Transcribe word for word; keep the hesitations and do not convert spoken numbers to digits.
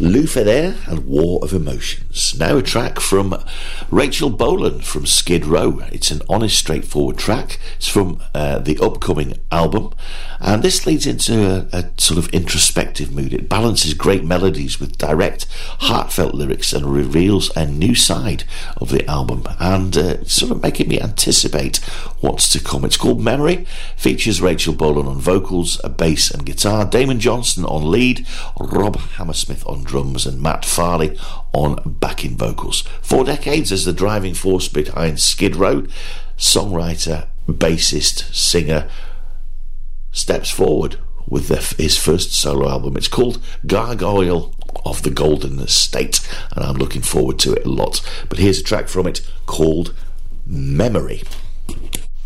Lou Ferrer and War of Emotions. Now a track from Rachel Bolan from Skid Row. It's an honest, straightforward track. It's from uh, the upcoming album, and this leads into a, a sort of introspective mood. It balances great melodies with direct, heartfelt lyrics and reveals a new side of the album, and uh, sort of making me anticipate what's to come. It's called Memory, features Rachel Bolan on vocals, a bass and guitar, Damon Johnston on lead, Rob Hammersmith on drums, and Matt Farley on backing vocals. Four decades as the driving force behind Skid Row, songwriter, bassist, singer steps forward with the, his first solo album. It's called Gargoyle of the Golden State, and I'm looking forward to it a lot. But here's a track from it called Memory.